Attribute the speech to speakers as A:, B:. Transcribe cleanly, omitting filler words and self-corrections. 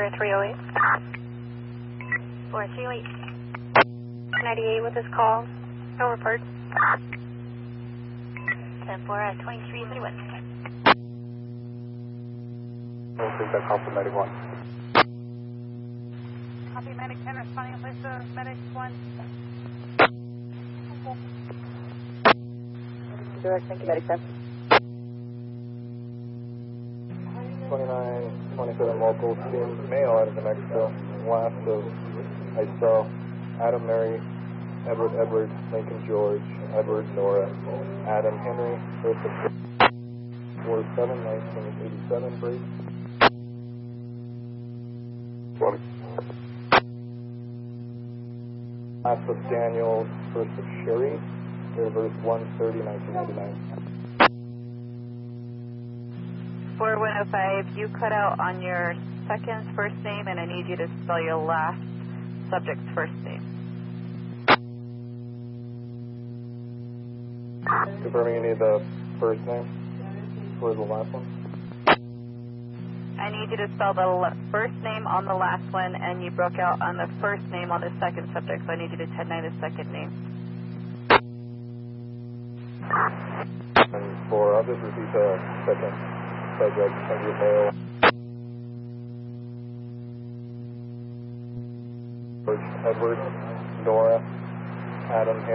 A: 4308.
B: 4308.
A: 98 with this call. No report.
B: 10-4-2331.
C: We'll take that call from Medic 1.
D: Copy, Medic 10 responding, please, Medic 1.
E: Direct, thank you, Medic 10.
C: 2927 local team mail out of New Mexico. Last of I saw Adam Mary, Edward, Lincoln George, Edward Nora, Adam Henry, first of 47-1987 break. 20. Last of Daniel, first of Sherry, reverse 130-1999.
B: 4105, you cut out on your second's first name, and I need you to spell your last subject's first name.
C: Confirming you need the first name for the last one?
B: I need you to spell the first name on the last one, and you broke out on the first name on the second subject, so I need you to 10-9 the second name.
C: And I'll just repeat the second subject of your mail. Edward, Nora, Adam,